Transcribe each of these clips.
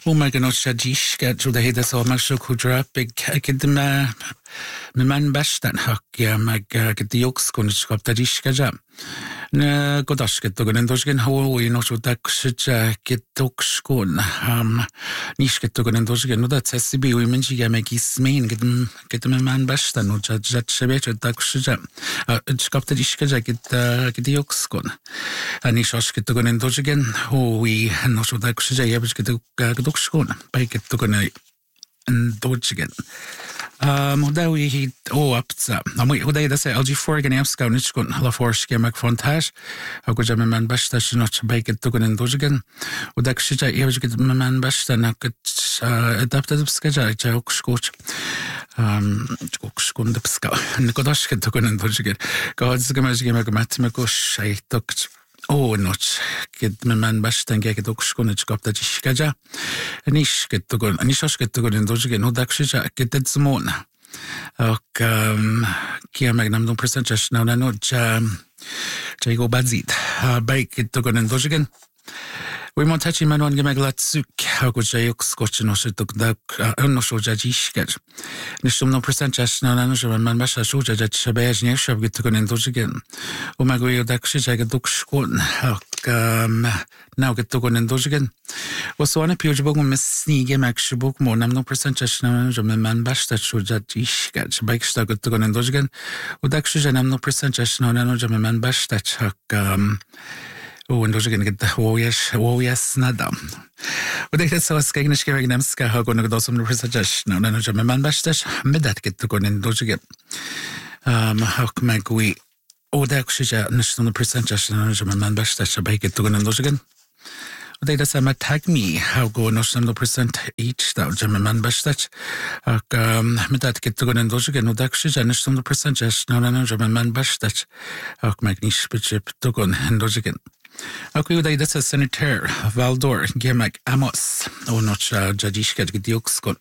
وما كانوش هاديش كانت وده هيدا سوا ماشو كودرا بيك كد ما من باشتن حق يا ما كد يوكس كونش قبل تاديش كجا نا قداش كد تقولن دوشكن هو وينوشو داكشجا كد توكشكون نيش كد تقولن دوشكن وده تسبي ويمنجي يا ما كيسمين كد من باشتن وجات شبيت داكشجا قبل تاديش كجا كد يوكس كون نيشاش كد تقولن دوشكن هو وينوشو داكشجا يبش كد دوكشكون باي كد تقولن دوشكن مداوي هي أبتسا أمي وده ده سأل جي فور جنيه أبسكا ونشكون هلا فورش كيمك فونتاج أو جا من باشتاش نوتش بايك تكون دوجن وداك شجع يبج كد من باشتا نكت دابت دبسكا جا وكشكوش وكشكون دبسكا نقداش كد تكون دوجن قاعد زعما كيمك ماتمكوش شيء تكت نوتش كد من باشتا جا كد وكشكون تجابت جيشكا نيش كد تقول نيشاش كد تقول دوجن وداك شجع كد زمون كيا مغنم دون برسنتج نو جايغو بازيد بايك تقول دوجن ويمونتاجي منون جمعلات سوك هاكو جايوكس كوتشنوش تقدك انوشو جاجيشكر نشتم نو برسنتج نو جمع من باشا شو جاج شباج نيشاب تقول دوجن وماغوي داكشي جايغ دوكشكون ناو تقول دوجن وسوانا بيوجبوك مسني جمعك شبوك مو نم نو برسنتج نو جمع من باشا شو جاجيشكر بايك شتا تقول دوجن وداكشي جنم نو برسنتج نو جمع من باشا هاك وندوجن قد وياس ندم وديك تسوى سكينش كيف نمسكها هاكو نقدوسم نبرسجش نو جمع من باشتش مدات كد تكون ندوجن هاك ماقوي وداك شجا نشتون برسنتج نو جمع من باشتش بايك تكون ندوجن وديك تسوى ما تاكمي هاكو نشتون برسنت ايش داو جمع من باشتش هاك مدات كد تكون ندوجن وداك شجا نشتون برسنتج نو جمع من باشتش هاك ماقنيش بجيب تكون ندوجن أكو ده يدرس السنتير فالدور جيمك أموس أو نوتش جاديش كده ديوكسكون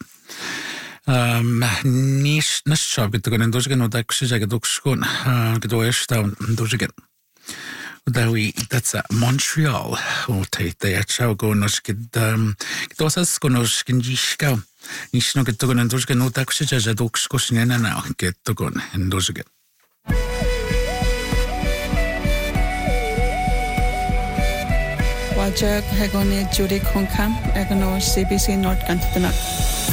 نيش نشاب كده كنا ندوجن وده كشجع كده كشكون كده ويش تاون ندوجن وده وي دتس مونتريال وتايت ياتشاو كونوش كده كده وساس كونوش كنجيش كاو نيش نو كده كنا ندوجن وده كشجع كده كشكوش نينا ناو كده كون ندوجن Wajak hagone Judy Konkam, Egono CBC North Cantina.